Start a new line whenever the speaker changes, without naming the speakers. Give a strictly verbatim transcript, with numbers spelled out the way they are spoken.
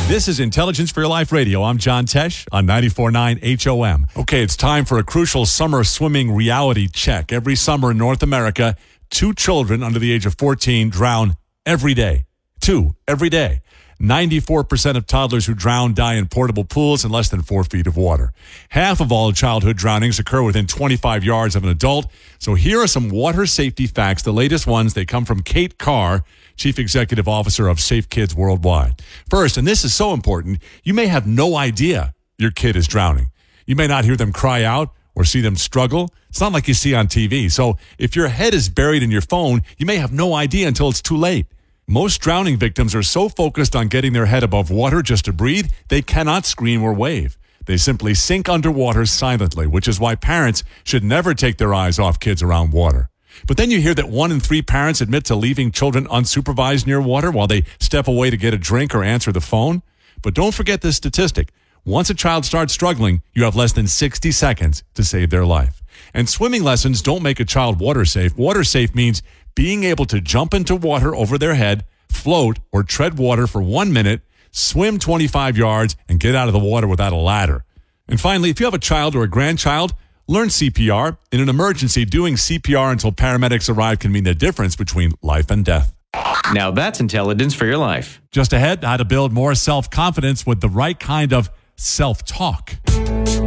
This is Intelligence for Your Life Radio. I'm John Tesh on ninety-four point nine H O M. Okay, it's time for a crucial summer swimming reality check. Every summer in North America, two children under the age of fourteen drown every day. Two every day. ninety-four percent of toddlers who drown die in portable pools in less than four feet of water. Half of all childhood drownings occur within twenty-five yards of an adult. So here are some water safety facts, the latest ones. They come from Kate Carr, Chief Executive Officer of Safe Kids Worldwide. First, and this is so important, you may have no idea your kid is drowning. You may not hear them cry out or see them struggle. It's not like you see on T V. So if your head is buried in your phone, you may have no idea until it's too late. Most drowning victims are so focused on getting their head above water just to breathe, they cannot scream or wave. They simply sink underwater silently, which is why parents should never take their eyes off kids around water. But then you hear that one in three parents admit to leaving children unsupervised near water while they step away to get a drink or answer the phone. But don't forget this statistic. Once a child starts struggling, you have less than sixty seconds to save their life. And swimming lessons don't make a child water safe. Water safe means being able to jump into water over their head, float, or tread water for one minute, swim twenty-five yards, and get out of the water without a ladder. And finally, if you have a child or a grandchild, learn C P R. In an emergency, doing C P R until paramedics arrive can mean the difference between life and death.
Now that's intelligence for your life.
Just ahead, how to build more self-confidence with the right kind of self-talk.